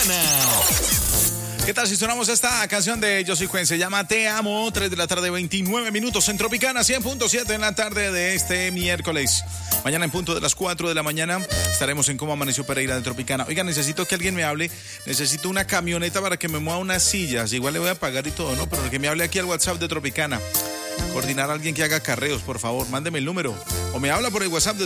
Tropicana. ¿Qué tal si sonamos esta canción de Yo Soy Juan? Se llama Te Amo, 3 de la tarde, 29 minutos en Tropicana, 100.7 en la tarde de este miércoles. Mañana en punto de las 4 de la mañana estaremos en Cómo Amaneció Pereira de Tropicana. Oiga, necesito que alguien me hable, necesito una camioneta para que me mueva unas sillas. Igual le voy a pagar y todo, ¿no? Pero que me hable aquí al WhatsApp de Tropicana. Coordinar a alguien que haga carreos, por favor, mándeme el número. O me habla por el WhatsApp de